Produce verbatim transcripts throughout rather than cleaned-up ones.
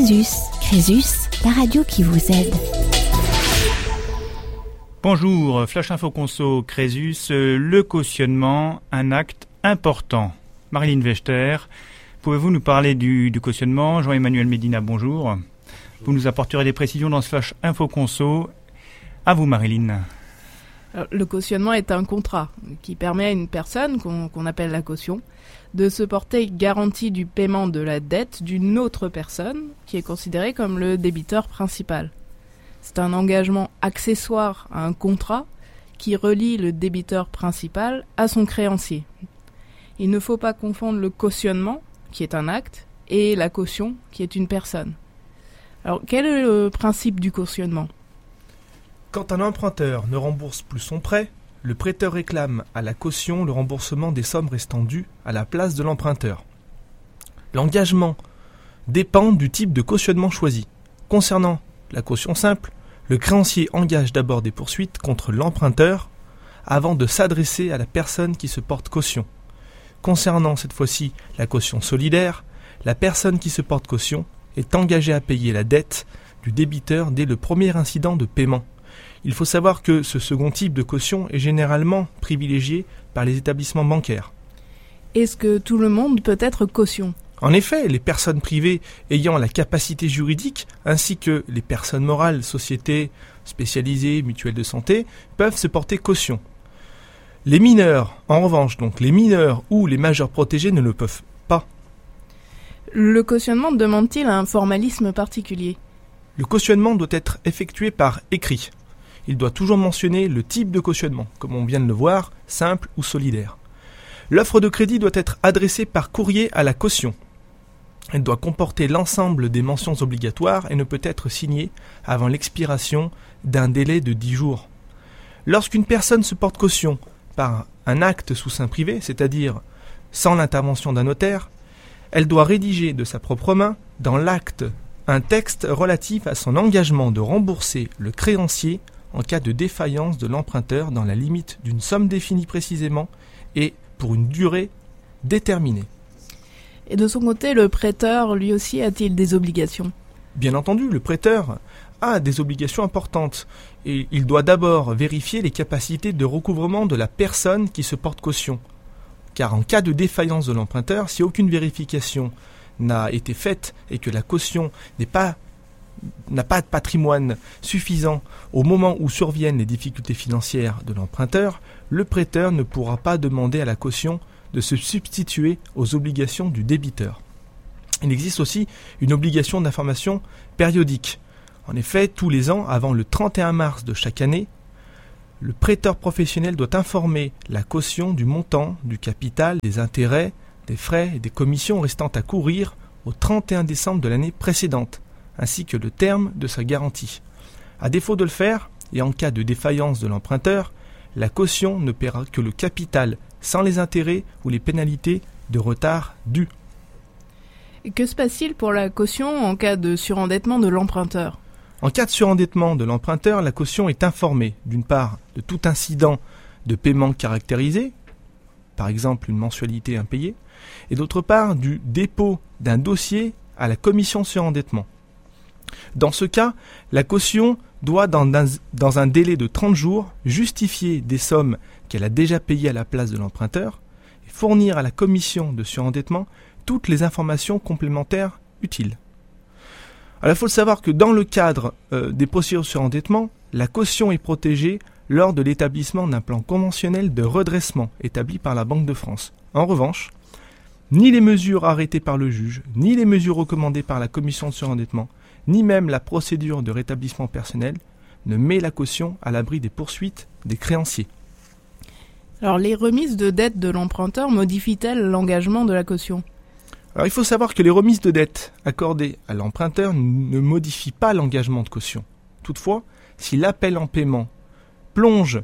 Crésus. Crésus, la radio qui vous aide. Bonjour, Flash Info Conso Crésus, le cautionnement, un acte important. Marilyn Vechter, pouvez-vous nous parler du, du cautionnement? Jean-Emmanuel Médina, bonjour. bonjour. Vous nous apporterez des précisions dans ce Flash Info Conso. À vous, Marilyn. Alors, le cautionnement est un contrat qui permet à une personne, qu'on, qu'on appelle la caution, de se porter garantie du paiement de la dette d'une autre personne qui est considérée comme le débiteur principal. C'est un engagement accessoire à un contrat qui relie le débiteur principal à son créancier. Il ne faut pas confondre le cautionnement, qui est un acte, et la caution, qui est une personne. Alors, quel est le principe du cautionnement ? Quand un emprunteur ne rembourse plus son prêt, le prêteur réclame à la caution le remboursement des sommes restant dues à la place de l'emprunteur. L'engagement dépend du type de cautionnement choisi. Concernant la caution simple, le créancier engage d'abord des poursuites contre l'emprunteur avant de s'adresser à la personne qui se porte caution. Concernant cette fois-ci la caution solidaire, la personne qui se porte caution est engagée à payer la dette du débiteur dès le premier incident de paiement. Il faut savoir que ce second type de caution est généralement privilégié par les établissements bancaires. Est-ce que tout le monde peut être caution ? En effet, les personnes privées ayant la capacité juridique, ainsi que les personnes morales, sociétés spécialisées, mutuelles de santé, peuvent se porter caution. Les mineurs, en revanche, donc les mineurs ou les majeurs protégés ne le peuvent pas. Le cautionnement demande-t-il un formalisme particulier ? Le cautionnement doit être effectué par écrit. Il doit toujours mentionner le type de cautionnement, comme on vient de le voir, simple ou solidaire. L'offre de crédit doit être adressée par courrier à la caution. Elle doit comporter l'ensemble des mentions obligatoires et ne peut être signée avant l'expiration d'un délai de dix jours. Lorsqu'une personne se porte caution par un acte sous seing privé, c'est-à-dire sans l'intervention d'un notaire, elle doit rédiger de sa propre main, dans l'acte, un texte relatif à son engagement de rembourser le créancier en cas de défaillance de l'emprunteur dans la limite d'une somme définie précisément et pour une durée déterminée. Et de son côté, le prêteur, lui aussi, a-t-il des obligations ? Bien entendu, le prêteur a des obligations importantes et il doit d'abord vérifier les capacités de recouvrement de la personne qui se porte caution. Car en cas de défaillance de l'emprunteur, si aucune vérification n'a été faite et que la caution n'est pas n'a pas de patrimoine suffisant au moment où surviennent les difficultés financières de l'emprunteur, le prêteur ne pourra pas demander à la caution de se substituer aux obligations du débiteur. Il existe aussi une obligation d'information périodique. En effet, tous les ans, avant le trente et un mars de chaque année, le prêteur professionnel doit informer la caution du montant, du capital, des intérêts, des frais et des commissions restant à courir au trente et un décembre de l'année précédente, ainsi que le terme de sa garantie. À défaut de le faire, et en cas de défaillance de l'emprunteur, la caution ne paiera que le capital sans les intérêts ou les pénalités de retard dus. Et que se passe-t-il pour la caution en cas de surendettement de l'emprunteur ? En cas de surendettement de l'emprunteur, la caution est informée, d'une part, de tout incident de paiement caractérisé, par exemple une mensualité impayée, et d'autre part, du dépôt d'un dossier à la commission surendettement. Dans ce cas, la caution doit, dans un, dans un délai de trente jours, justifier des sommes qu'elle a déjà payées à la place de l'emprunteur et fournir à la commission de surendettement toutes les informations complémentaires utiles. Alors, il faut le savoir que dans le cadre euh, des procédures de surendettement, la caution est protégée lors de l'établissement d'un plan conventionnel de redressement établi par la Banque de France. En revanche, ni les mesures arrêtées par le juge, ni les mesures recommandées par la commission de surendettement, ni même la procédure de rétablissement personnel ne met la caution à l'abri des poursuites des créanciers. Alors, les remises de dette de l'emprunteur modifient-elles l'engagement de la caution ? Alors, il faut savoir que les remises de dette accordées à l'emprunteur ne modifient pas l'engagement de caution. Toutefois, si l'appel en paiement plonge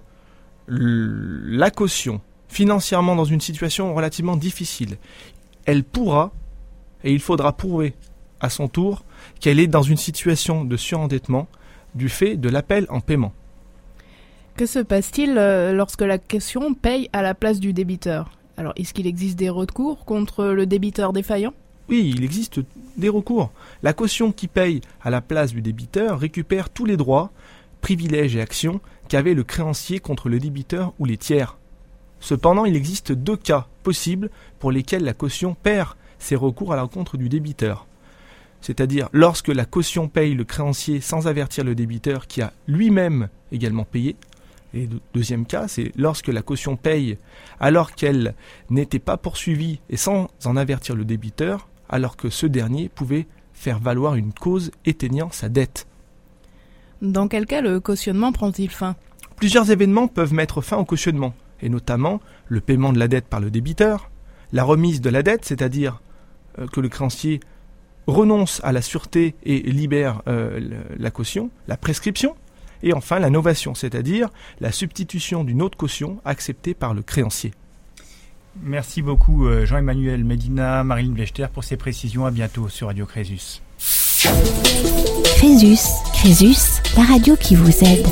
la caution financièrement dans une situation relativement difficile, elle pourra, et il faudra prouver à son tour, qu'elle est dans une situation de surendettement du fait de l'appel en paiement. Que se passe-t-il lorsque la caution paye à la place du débiteur ? Alors, est-ce qu'il existe des recours contre le débiteur défaillant ? Oui, il existe des recours. La caution qui paye à la place du débiteur récupère tous les droits, privilèges et actions qu'avait le créancier contre le débiteur ou les tiers. Cependant, il existe deux cas possibles pour lesquels la caution perd ses recours à l'encontre du débiteur. C'est-à-dire lorsque la caution paye le créancier sans avertir le débiteur qui a lui-même également payé. Et le deuxième cas, c'est lorsque la caution paye alors qu'elle n'était pas poursuivie et sans en avertir le débiteur, alors que ce dernier pouvait faire valoir une cause éteignant sa dette. Dans quel cas le cautionnement prend-il fin ? Plusieurs événements peuvent mettre fin au cautionnement, et notamment le paiement de la dette par le débiteur, la remise de la dette, c'est-à-dire euh, que le créancier renonce à la sûreté et libère euh, la caution, la prescription, et enfin la novation, c'est-à-dire la substitution d'une autre caution acceptée par le créancier. Merci beaucoup Jean-Emmanuel Medina, Marilyn Vlechter pour ces précisions. À bientôt sur Radio Crésus. Crésus, Crésus, la radio qui vous aide.